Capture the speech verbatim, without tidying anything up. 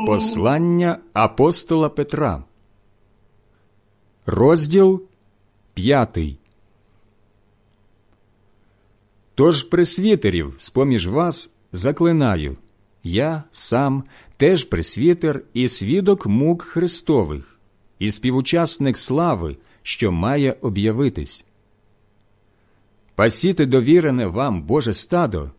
Послання апостола Петра, розділ п'ятий. Тож пресвітерів з-поміж вас заклинаю, я сам теж пресвітер і свідок мук Христових, і співучасник слави, що має об'явитись. Пасіте довірене вам Боже стадо,